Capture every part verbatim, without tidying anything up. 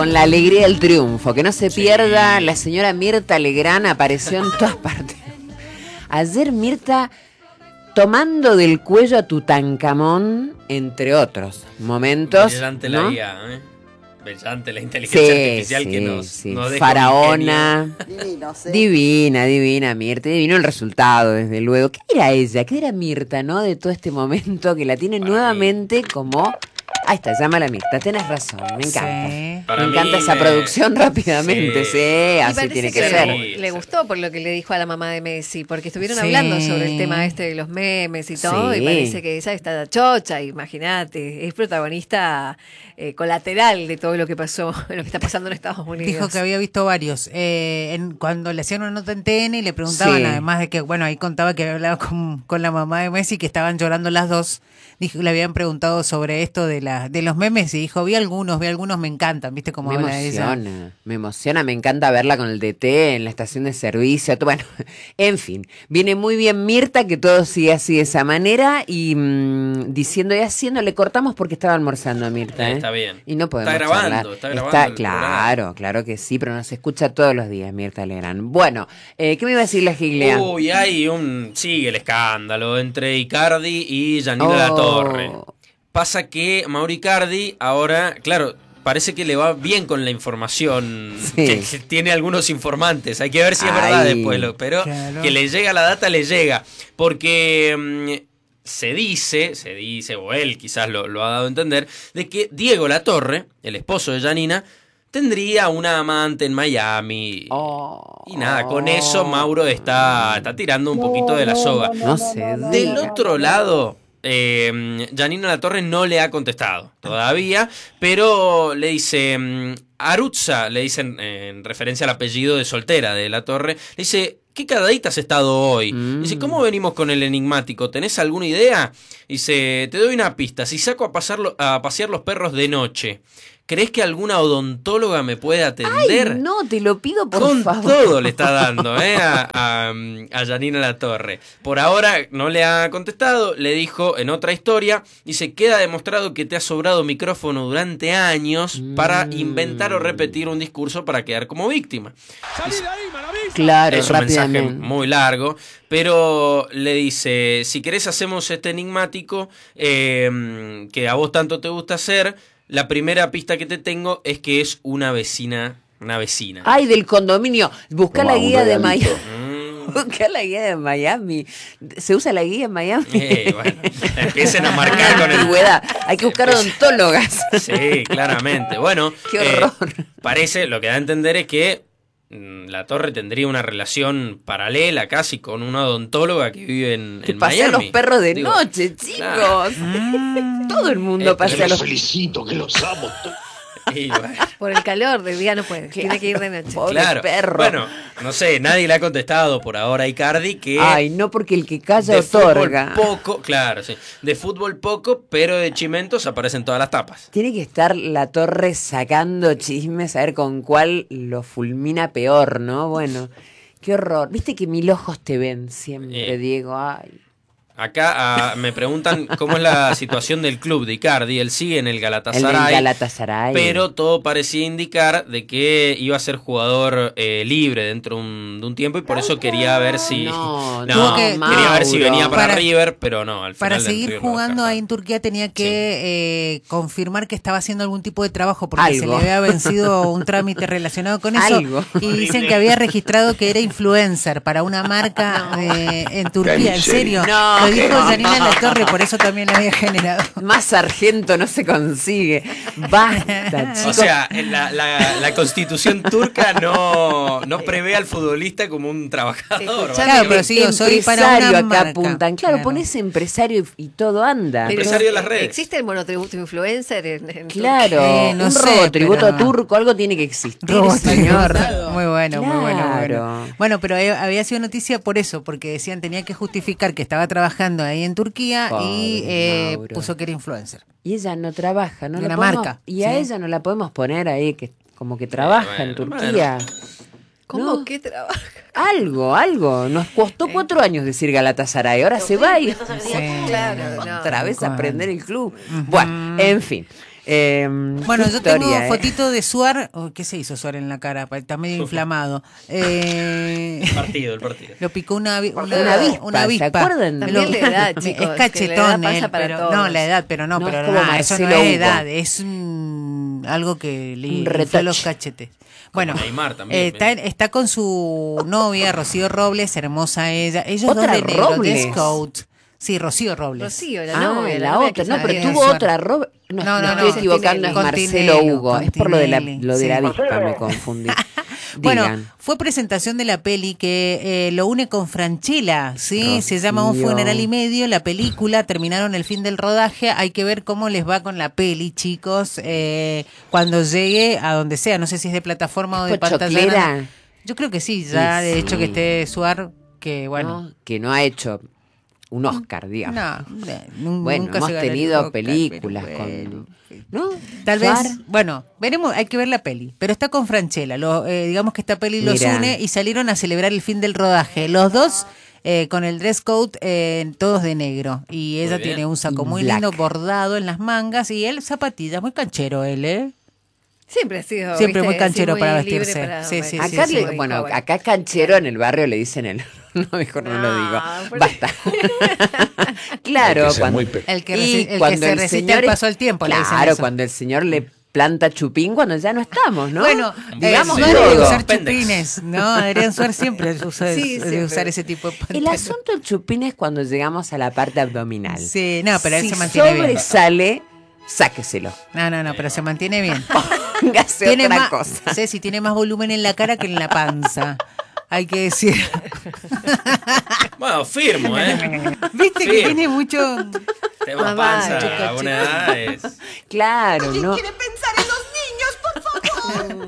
con la alegría del triunfo. Que no se sí. pierda, la señora Mirta Legrand apareció en todas partes. Ayer Mirta tomando del cuello a Tutankamón, entre otros momentos. Brillante ¿no? la I A, ¿eh? Brillante la inteligencia sí, artificial sí, que nos, sí. nos deja Faraona. Divino, sí. Divina, divina Mirta. Divino el resultado, desde luego. ¿Qué era ella? ¿Qué era Mirta, no? De todo este momento que la tiene Para nuevamente mí. como... Ahí está, llama la Mirta, tenés razón, me encanta. Sí. Me encanta esa me... producción rápidamente, sí, sí así tiene que, que ser. Le, le gustó por lo que le dijo a la mamá de Messi, porque estuvieron sí. hablando sobre el tema este de los memes y todo, sí. y parece que ella está chocha, imagínate, es protagonista eh, colateral de todo lo que pasó, lo que está pasando en Estados Unidos. Dijo que había visto varios. Eh, en, cuando le hacían una nota en T N y le preguntaban, sí. además de que, bueno, ahí contaba que había hablado con, con la mamá de Messi, que estaban llorando las dos. Dijo, le habían preguntado sobre esto de la de los memes y dijo, vi algunos, vi algunos, me encantan, ¿viste cómo me habla emociona, ella? Me emociona, me encanta verla con el D T en la estación de servicio, bueno, en fin, viene muy bien Mirta, que todo sigue así de esa manera y mmm, diciendo y haciendo, le cortamos porque estaba almorzando a Mirta, ¿eh? Está bien. Y no podemos Está grabando, charlar. está grabando. Está, claro, programa. Claro que sí, pero nos escucha todos los días Mirta Legrand. Bueno, eh, ¿qué me iba a decir la Giglia? Uy, hay un, sigue el escándalo entre Icardi y Giannina oh. Latorre. Pasa que Mauro Icardi ahora, claro, parece que le va bien con la información, sí. que, que tiene algunos informantes, hay que ver si es Ay, verdad después, lo, pero claro. que le llega la data, le llega, porque mmm, se dice, se dice, o él quizás lo, lo ha dado a entender, de que Diego Latorre, el esposo de Giannina, tendría una amante en Miami. Oh, y nada, con eso Mauro está, está tirando un poquito de la soga. No sé. Del otro lado... Eh, Giannina Latorre no le ha contestado todavía, pero le dice Arutza, le dicen eh, en referencia al apellido de soltera de Latorre, le dice, ¿qué cagadita has estado hoy? Mm. Dice, ¿cómo venimos con el enigmático? ¿Tenés alguna idea? Dice, te doy una pista, si saco a, pasarlo, a pasear los perros de noche, ¿crees que alguna odontóloga me puede atender? Ay, no, te lo pido por Con favor. Con todo le está dando ¿eh? a, a, a Giannina Latorre. Por ahora no le ha contestado, le dijo en otra historia, dice, queda demostrado que te ha sobrado micrófono durante años mm. para inventar o repetir un discurso para quedar como víctima. ¡Salí de ahí, maravilla! Claro, es un mensaje muy largo, pero le dice, si querés hacemos este enigmático eh, que a vos tanto te gusta hacer. La primera pista que te tengo es que es una vecina, una vecina. Ay, del condominio. Busca la guía de Miami. Mm. Busca la guía de Miami. ¿Se usa la guía en Miami? Eh, bueno, empiecen a marcar con el... Hay que buscar odontólogas. Sí, claramente. Bueno, qué horror. Eh, parece, lo que da a entender es que Latorre tendría una relación paralela casi con una odontóloga que vive en, que en pasea Miami. los perros de Digo, noche, chicos. Claro. Todo el mundo eh, pasea los... felicito, que los amo. Y bueno. Por el calor del día no puede, claro. Tiene que ir de noche. Pobre claro. perro. Bueno, no sé, nadie le ha contestado por ahora a Icardi que... Ay, no, porque el que calla otorga. Poco, claro, sí. De fútbol poco, pero de chimentos aparecen todas las tapas. Tiene que estar Latorre sacando chismes, a ver con cuál lo fulmina peor, ¿no? Bueno, qué horror. Viste que mil ojos te ven siempre, eh. Diego, ay... Acá uh, me preguntan cómo es la situación del club de Icardi. Él sigue en el Galatasaray, el Galatasaray. Pero todo parecía indicar de que iba a ser jugador eh, libre dentro un, de un tiempo y por eso quería ver si no, no, no que, quería Mauro. ver si venía para, para River, pero no. Al final para seguir jugando ahí en Turquía tenía que sí. eh, confirmar que estaba haciendo algún tipo de trabajo porque Algo. se le había vencido un trámite relacionado con eso. Algo. Y dicen que había registrado que era influencer para una marca eh, en Turquía. ¿En serio? No. Lo dijo Giannina Latorre, por eso también la había generado. Más sargento no se consigue. Basta, chicos. O sea, la, la, la constitución turca no, no prevé al futbolista como un trabajador. Claro, pero sí, soy para una acá marca. Apuntan. Claro, claro, pones empresario y, y todo anda. Pero empresario de las redes. ¿Existe el monotributo influencer en, en Claro, eh, no un sé, robotributo pero... turco, algo tiene que existir, Robo, señor. Muy bueno, claro. muy bueno, muy bueno. Bueno, pero había sido noticia por eso, porque decían tenía que justificar que estaba trabajando ahí en Turquía Pobre y eh, puso que era influencer. Y ella no trabaja, ¿no? De la una podemos, marca. Y a sí. ella no la podemos poner ahí, que como que trabaja eh, bueno, en Turquía. Bueno. ¿Cómo ¿No? que trabaja? Algo, algo. Nos costó cuatro años decir Galatasaray, ahora se va y sí. Claro, no. otra vez a aprender el club. Uh-huh. Bueno, en fin. Eh, Bueno, yo historia, tengo eh. fotito de Suar. Oh, ¿qué se hizo Suar en la cara? Está medio inflamado. Eh, El partido, el partido. lo picó una, avi- una, Una avispa, una ¿se avispa. acuerdan? También Lo- la edad, es chicos, que cachetón la edad pasa él, para pero todos. no, la edad, pero no, No, pero es como nada, eso no Marcelo es Hugo. edad, es un, algo que le Un infló retoche. los cachetes. Bueno, Neymar también, eh, está, ¿eh? está con su novia, Rocío Robles, hermosa ella. Ellos ¿Otra dos de negro, Robles? Dress Code. Sí, Rocío Robles. Rocío, la Ah, novia, la novia otra. que No, sale. pero Suar. tuvo otra. Rob... No, No, me no, estoy no. equivocando, es Con Marcelo Tinelli, Hugo. con Es por lo de la, Tinelli, lo de la sí. avispa, me confundí. Bueno, Digan. fue presentación de la peli que eh, lo une con Franchella, ¿sí? Se llama Un Rocío. funeral y medio, la película, terminaron el fin del rodaje, hay que ver cómo les va con la peli, chicos, eh, cuando llegue a donde sea, no sé si es de plataforma o de pantalla. ¿Pochoclera? grande. Yo creo que sí, ya Sí, de sí. hecho que esté Suar, que bueno. ¿no? Que no ha hecho un Oscar, digamos. No, eh, nun- Bueno, nunca hemos se ganó el tenido Oscar, películas pero bueno. con... ¿No? Tal vez, Suar. bueno, veremos, hay que ver la peli, pero está con Franchella, lo, eh, digamos que esta peli los Mirá. une y salieron a celebrar el fin del rodaje, los dos eh, con el dress code eh, todos de negro, y ella bien. tiene un saco muy Black. lindo bordado en las mangas y él zapatillas, muy canchero él, ¿eh? Siempre ha sido. Siempre ¿viste? muy canchero Sí, para libre vestirse. para- Sí, sí, Acá, sí, le- sí. bueno, joven. acá canchero en el barrio le dicen el... No, mejor no, lo No, digo. por- Basta. Claro, Hay que ser cuando, muy pe- El que, y resi- el que cuando se el resiste señor al es- paso del tiempo, le dicen Claro, eso. cuando el señor le planta chupín cuando ya no estamos, ¿no? Bueno, digamos eh, Sí, Suar todo. debe usar Pendex. chupines, ¿no? Adrián Suar siempre usa, Sí, debe siempre. usar ese tipo de El pantalones. asunto del chupín es cuando llegamos a la parte abdominal. Sí, no, pero él si se mantiene bien. sobresale, sáqueselo. No, no, no, pero se mantiene bien. Póngase Tiene otra más, cosa. Ceci, tiene más volumen en la cara que en la panza. Hay que decir. Bueno, firmo, ¿eh? Viste que Sí. tiene mucho. Tema Mamá, panza chico, a una edad es... Claro, ¿no? pensar en los niños, por favor?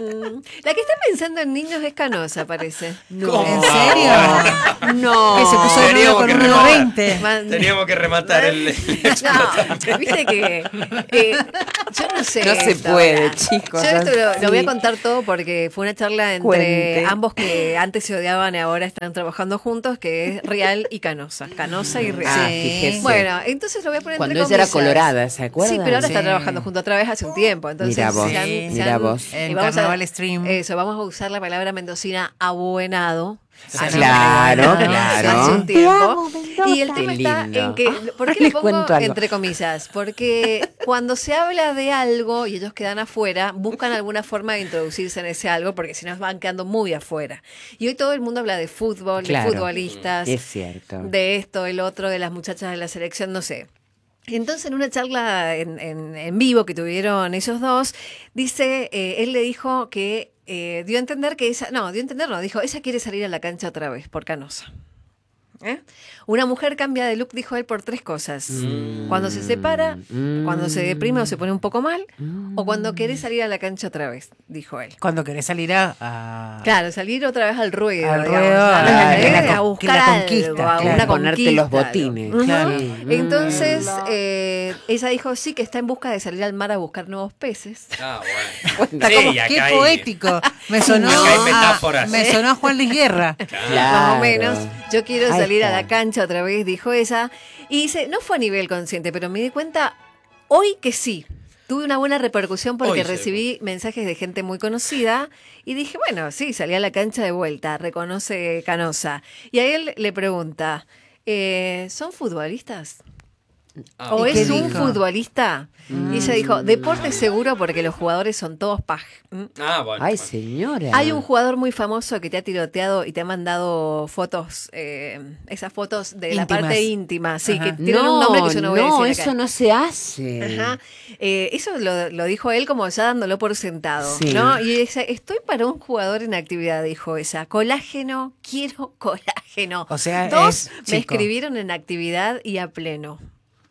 La que está pensando en niños es Canosa, parece. ¿Cómo? ¿En serio? No. Que se puso de novio Teníamos con que uno rematar. veinte. Man- Teníamos que rematar el... el No, viste que eh, yo no sé. No se esto puede, ahora. chicos, Yo esto lo, así. lo voy a contar todo porque fue una charla entre Cuente. ambos que antes se odiaban y ahora están trabajando juntos, que es Real y Canosa. Canosa y Real. Ah, Sí. fíjese. Bueno, entonces lo voy a poner Cuando entre ella era comillas. colorada, ¿se acuerdan? Sí, pero ahora está Sí. trabajando junto otra vez hace un tiempo. Entonces, Mira vos, se han- sí. se mira han- vos. y En vamos a- Carnaval Stream. Eso, vamos a usar la palabra mendocina abuenado. Ah, Claro, no, claro. Hace un Te tiempo. amo, Mendoza. Y el tema Qué está lindo. en que, ¿por qué Les lo cuento pongo algo. entre comillas? Porque cuando se habla de algo y ellos quedan afuera, buscan alguna forma de introducirse en ese algo, porque si no van quedando muy afuera. Y hoy todo el mundo habla de fútbol, Claro. de futbolistas, Es cierto. de esto, el otro, de las muchachas de la selección, no sé. Entonces, en una charla en, en- en vivo que tuvieron ellos dos, dice, eh, él le dijo que eh, dio a entender que esa, no, dio a entender, no, dijo, ella quiere salir a la cancha otra vez, por Canosa. ¿Eh? Una mujer cambia de look, dijo él, por tres cosas. Cuando se separa, Mm. cuando se deprime o se pone un poco mal, o cuando quiere salir a la cancha otra vez, dijo él. Cuando querés salir a. a- Claro, salir otra vez al ruedo, Al digamos, ruedo, a, a- ¿eh? que la a con- buscar que la algo, conquista, a claro. una Ponerte conquista, los botines. Ujú. Claro. Entonces, eh, ella dijo sí que está en busca de salir al mar a buscar nuevos peces. Ah, bueno. Está Sí, como- y acá qué hay- poético. Me sonó, Acá hay a, metáforas. me sonó a Juan Luis Guerra. Claro. Más o menos. Yo quiero Ahí salir a está. la cancha otra vez, dijo ella. Y dice, no fue a nivel consciente, pero me di cuenta hoy que sí. Tuve una buena repercusión porque Hoy se recibí mensajes de gente muy conocida y dije, bueno, sí, salí a la cancha de vuelta, reconoce Canosa. Y a él le pregunta, eh, ¿son futbolistas? Ah, ¿O ¿Y qué es un dijo? futbolista? Y ella dijo, deporte seguro porque los jugadores son todos paj. ¿Mm? Ah, bueno. Ay, bueno. señora. Hay un jugador muy famoso que te ha tiroteado y te ha mandado fotos, eh, esas fotos de la Íntimas. parte íntima, sí, Ajá. que tienen No, un nombre que yo no voy a no, decir acá. eso no se hace. Ajá. Eh, eso lo, lo dijo él como ya dándolo por sentado, Sí. ¿no? Y ella, estoy para un jugador en actividad, dijo ella. Colágeno, quiero colágeno. O sea, Dos es me chico. escribieron en actividad y a pleno.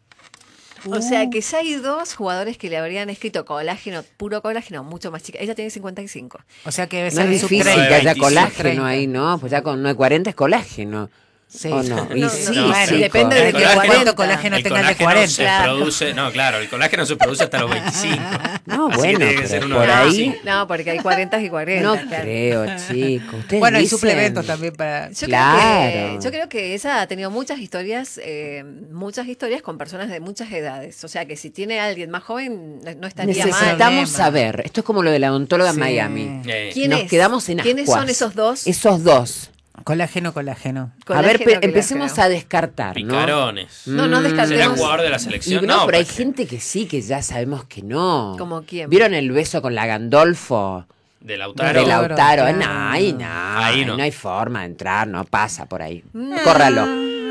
O sea que ya hay dos jugadores que le habrían escrito colágeno, puro colágeno, mucho más chica. Ella tiene cincuenta y cinco. O sea que debe No ser es sub difícil treinta. que haya veinticinco, colágeno treinta. ahí, ¿no? Pues ya con nueve cuarenta es colágeno. Sí. ¿O no? Y No, sí, no, bueno, chicos. depende de El que colágeno- cuarenta. colágeno el tenga el de colágeno cuarenta. se Claro. produce, no, claro, el colágeno se produce hasta los veinticinco. No, Así que bueno, tiene que pero ser uno por de ahí- veinticinco. No, porque hay cuarenta y cuarenta. No claro. creo, chicos. Ustedes Bueno, hay dicen- suplementos también para... Yo, Claro. creo que, yo creo que esa ha tenido muchas historias, eh, muchas historias con personas de muchas edades. O sea que si tiene alguien más joven, no estaría mal. Necesitamos problema. saber. Esto es como lo de la odontóloga en Sí. Miami. Eh, ¿Quién Nos es? quedamos en ¿Quiénes ascuas. son esos dos? Esos dos. Colágeno, colágeno. A ver, Colágeno, pe- empecemos colágeno. a descartar, ¿no? Picarones. No, no Mm. ¿Será descartemos. jugador de la Y selección? no, pero hay porque- gente que sí, que ya sabemos que no. ¿Como quién? ¿Vieron el beso con la Gandolfo? De Lautaro. De Lautaro. claro. No, ahí no. Ahí no. No hay forma de entrar, no pasa por ahí. Córralo.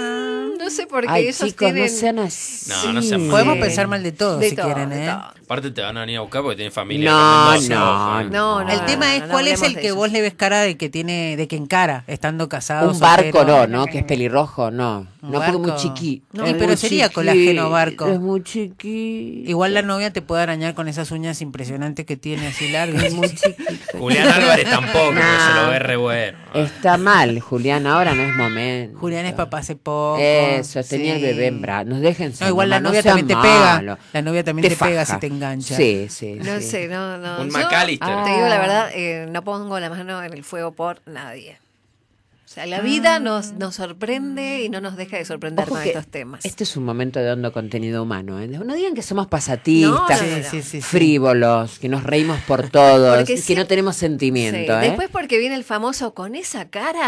No sé por qué Ay, esos chicos, tienen... no sean así. No, no sean Podemos Sí. pensar mal de todo de si todo, quieren, de ¿eh? todo. Aparte te van a venir a buscar porque tienen familia. No, acá en Mendoza, no, ojo, eh. No, no. El tema es no cuál es hablemos el de que ellos. vos le ves cara de que tiene, de que encara, estando casado. Un barco soltero. no, ¿no? Que es pelirrojo, no. Un No, porque es muy barco. chiqui. No, Es pero muy sería chiqui. colágeno barco. Es muy chiqui. Igual la novia te puede arañar con esas uñas impresionantes que tiene así largas. Es muy chiquito. Julián Álvarez tampoco, porque No. se lo ve re bueno. Está mal, Julián, ahora no es momento. Julián es papá hace poco. Eso, tenía sí. el bebé en brazos. Nos dejen ser, No, igual la mamá, no novia sean también te pega. malos. La novia también te, pega faja. si te engancha. Sí, sí. No sí. sé, no, no. Un Yo, McAllister. Te digo la verdad, eh, no pongo la mano en el fuego por nadie. O sea, la vida nos, nos sorprende y no nos deja de sorprender Ojo con que estos temas. Este es un momento de hondo contenido humano. ¿eh? No digan que somos pasatistas, No, no, no, Sí, no. sí, sí, sí. frívolos, que nos reímos por todos, Porque que si- no tenemos Sí, sentimiento. ¿eh? después porque viene el famoso con esa cara.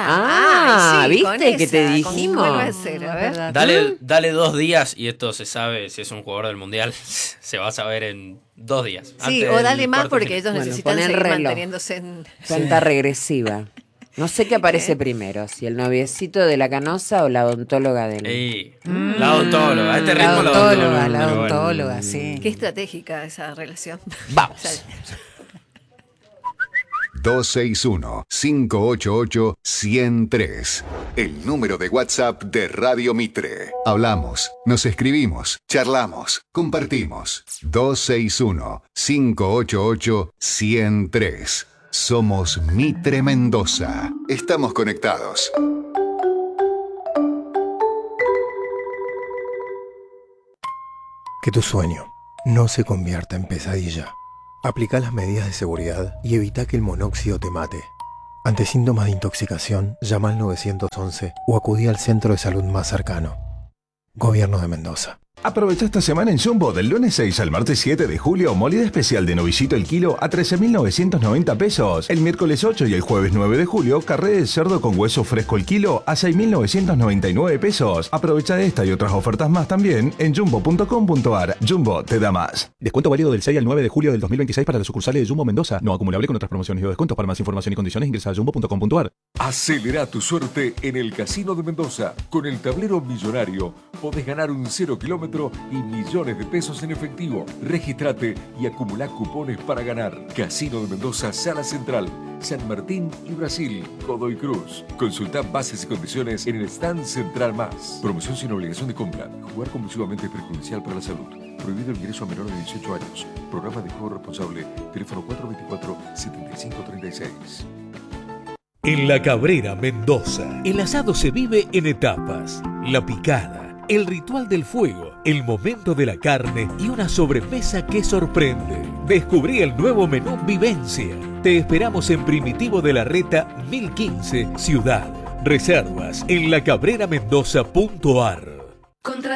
Ah, Ay, sí, con ¿viste que esa, te ¿con dijimos? quién vuelve a ser? A Es ver. verdad. Dale, dale dos días y esto se sabe si es un jugador del mundial. Se va a saber en dos días. Sí, antes o del dale más cuarto porque final. ellos Bueno, necesitan pon el seguir reloj. manteniéndose en... Cuenta regresiva. No sé qué aparece primero, si el noviecito de la canosa o la odontóloga del... Ey, la odontóloga. A este La ritmo la odontóloga, odontóloga. la pero bueno. odontóloga, sí. Qué estratégica esa relación. Vamos. O sea, dos seis uno, cinco ocho ocho, uno cero tres. El número de WhatsApp de Radio Mitre. Hablamos, nos escribimos, charlamos, compartimos. dos seis uno, cinco ocho ocho, uno cero tres. Somos Mitre Mendoza. Estamos conectados. Que tu sueño no se convierta en pesadilla. Aplica las medidas de seguridad y evita que el monóxido te mate. Ante síntomas de intoxicación, llama al nueve once o acudí al centro de salud más cercano. Gobierno de Mendoza. Aprovecha esta semana en Jumbo del lunes seis al martes siete de julio, molida especial de novillito el kilo a trece mil novecientos noventa pesos. El miércoles ocho y el jueves nueve de julio, carré de cerdo con hueso fresco el kilo a seis mil novecientos noventa y nueve pesos. Aprovecha esta y otras ofertas más también en jumbo punto com punto ar. Jumbo te da más. Descuento válido del seis al nueve de julio del dos mil veintiséis para las sucursales de Jumbo Mendoza. No acumulable con otras promociones o descuentos. Para más información y condiciones ingresa a jumbo punto com punto ar. Acelera tu suerte en el Casino de Mendoza. Con el tablero millonario podés ganar un cero kilómetro y millones de pesos en efectivo. Regístrate y acumulá cupones para ganar. Casino de Mendoza, Sala Central, San Martín y Brasil, Godoy Cruz. Consultá bases y condiciones en el stand Central Más. Promoción sin obligación de compra. Jugar compulsivamente es perjudicial para la salud. Prohibido el ingreso a menores de dieciocho años. Programa de juego responsable. Teléfono cuatro dos cuatro, siete cinco tres seis. En La Cabrera, Mendoza, el asado se vive en etapas. La picada, el ritual del fuego, el momento de la carne y una sobremesa que sorprende. Descubrí el nuevo menú Vivencia. Te esperamos en Primitivo de la Reta mil quince, Ciudad. Reservas en la cabrera mendoza punto ar. Contra